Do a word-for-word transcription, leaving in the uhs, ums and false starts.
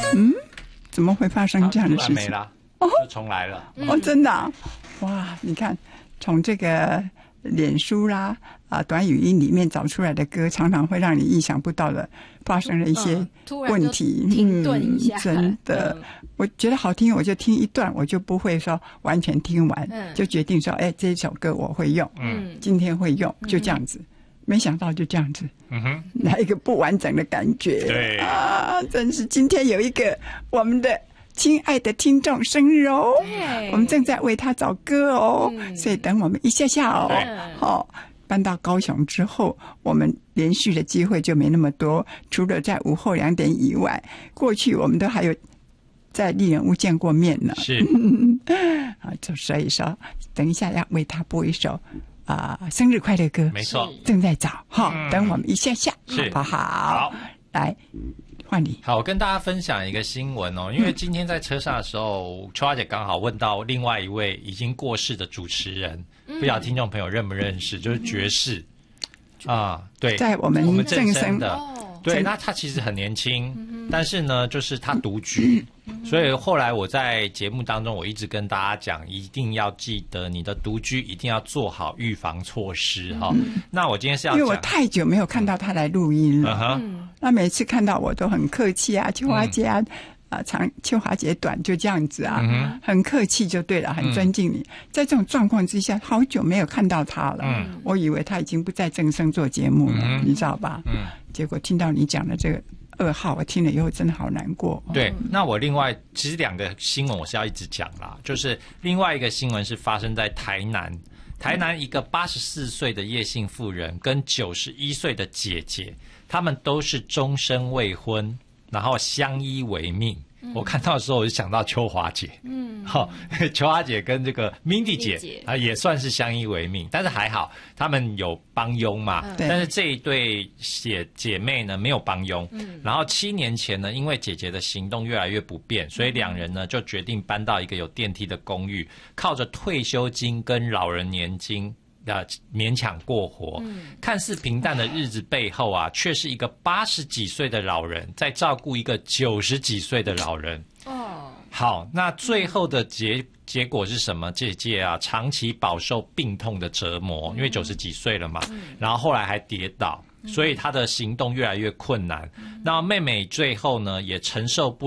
嗯，怎么会发生这样的事情？ 没了，就重来了。 哦，真的、啊，哇！你看，从这个脸书啦啊短语音里面找出来的歌，常常会让你意想不到的发生了一些问题， 嗯、停顿一下、 嗯，真的、嗯，我觉得好听，我就听一段，我就不会说完全听完，嗯、就决定说，哎，这一首歌我会用，嗯，今天会用，就这样子。嗯，没想到就这样子，嗯哼，来一个不完整的感觉， 对啊，真是今天有一个我们的亲爱的听众生日哦，我们正在为他找歌哦，嗯、所以等我们一下下哦，好、哦，搬到高雄之后，我们连续的机会就没那么多，除了在午后两点以外，过去我们都还有在丽人屋见过面呢， 是， 啊，就所以说，等一下要为他播一首。啊、呃，生日快乐歌， 没错， 正在找哈、嗯，等我们一下下， 好不好？ 好， 来换你。 好，我跟大家分享一个新闻哦，因为今天在车上的时候，秋华姐刚好问到另外一位已经过世的主持人，嗯、不晓得听众朋友认不认识，就是爵士、嗯、啊，对， 在我们我们正声的。 哦对，那他其实很年轻，嗯、但是呢，就是他独居，嗯、所以后来我在节目当中，我一直跟大家讲，一定要记得你的独居一定要做好预防措施哈、嗯哦。那我今天是要因为我太久没有看到他来录音了，嗯、那每次看到我都很客气啊，秋华姐啊。嗯啊，长秋华姐短就这样子啊、嗯，很客气就对了，很尊敬你。嗯、在这种状况之下，好久没有看到他了，嗯、我以为他已经不在正声做节目了，嗯、你知道吧？嗯，结果听到你讲的这个噩耗，我听了以后真的好难过。 对，那我另外其实两个新闻我是要一直讲啦，就是另外一个新闻是发生在台南，台南一个八十四岁的叶姓妇人跟九十一岁的姐姐，他们都是终身未婚。然后相依为命、嗯，我看到的时候我就想到秋华姐，嗯，好、哦，秋华姐跟这个 Mindy 姐啊也算是相依为命，但是还好他们有帮佣嘛，嗯、但是这一对姐姐妹呢没有帮佣，嗯，然后七年前呢，因为姐姐的行动越来越不便，所以两人呢就决定搬到一个有电梯的公寓，靠着退休金跟老人年金。呃，勉强过活、嗯，看似平淡的日子背后啊，却是一个八十几岁的老人在照顾一个九十几岁的老人。哦，好，那最后的结结果是什么？姐姐啊，长期饱受病痛的折磨，因为九十几岁了嘛、嗯，然后后来还跌倒，所以她的行动越来越困难。那、嗯、妹妹最后呢，也承受不